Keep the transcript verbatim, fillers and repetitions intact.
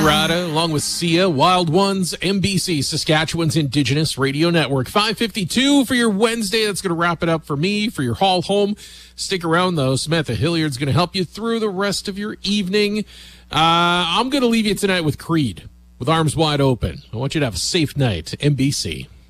Rada, along with Sia, Wild Ones, M B C, Saskatchewan's Indigenous Radio Network. five fifty-two for your Wednesday. That's going to wrap it up for me, for your haul home. Stick around, though. Samantha Hilliard's going to help you through the rest of your evening. Uh, I'm going to leave you tonight with Creed, with Arms Wide Open. I want you to have a safe night. M B C.